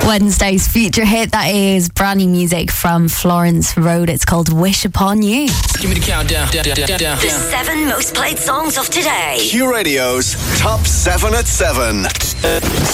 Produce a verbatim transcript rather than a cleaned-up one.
Wednesday's future hit, that is brand new music from Florence Road. It's called Wish Upon You. Give me the countdown. Down, down, down, down. The seven most played songs of today. Q Radio's Top seven at seven.